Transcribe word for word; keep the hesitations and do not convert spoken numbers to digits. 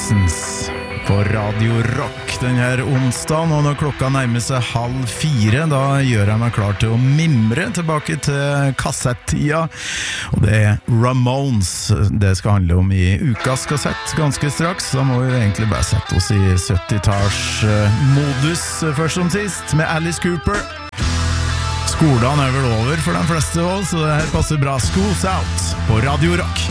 Seasons på Radio Rock den her onsdagen, og når klokka nærmer seg halv fire, da gjør jeg meg klar til å mimre tilbake til kassettida, og det er Ramones det skal handle om i ukas kassett ganske straks. Da må vi egentlig bare sette oss i syttitalls-modus først som sist, med Alice Cooper. Skolen er vel over for de fleste også, så det her passer bra. Schools Out på Radio Rock.